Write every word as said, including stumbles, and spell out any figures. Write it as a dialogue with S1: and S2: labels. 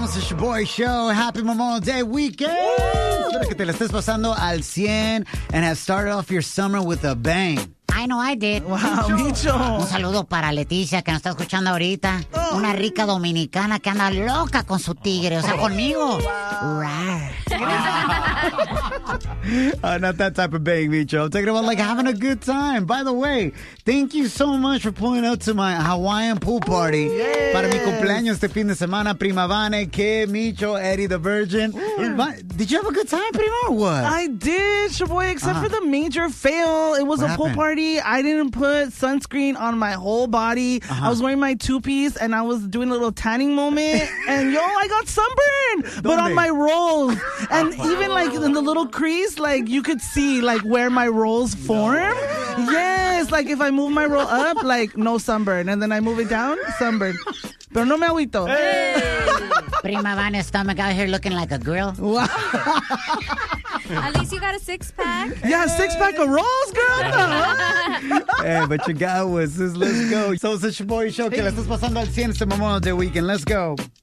S1: Regresamos a Shaboy Show. Happy Memorial Day weekend. Espero que te la estés pasando al cien and have started off your summer with a bang.
S2: I know I did.
S3: Wow, Micho.
S2: Un saludo para Leticia, que nos está escuchando ahorita. Oh. Una rica dominicana que anda loca con su tigre, o sea, conmigo. Wow.
S1: uh, not that type of bang, Micho. I'm talking about like having a good time. By the way, thank you so much for pulling up to my Hawaiian pool party.
S3: Yes.
S1: Para mi cumpleaños este fin de semana. Prima Vane, Kid, Micho, Eddie the Virgin. Ooh. Did you have a good time, Prima, or what?
S3: I did, Shaboy, except
S1: uh-huh.
S3: for the major fail. It was
S1: what
S3: a
S1: happened?
S3: pool party. I didn't put sunscreen on my whole body. Uh-huh. I was wearing my two-piece, and I was doing a little tanning moment. And, yo, I got sunburned. But on my rolls. And even, like, in the little crease, like, you could see, like, where my rolls form. No. Yes, like, if I move my roll up, like, no sunburn. And then I move it down, sunburn. Pero no me agüito.
S2: Hey. Prima Vanna's stomach out here looking like a grill.
S3: Wow.
S4: At least you got a six-pack.
S3: Yeah, six-pack of rolls, girl.
S1: Hey, but you got was this. Let's go. So it's a Shaboy Show. Que la estás pasando al cien este Memorial Day weekend. Let's go.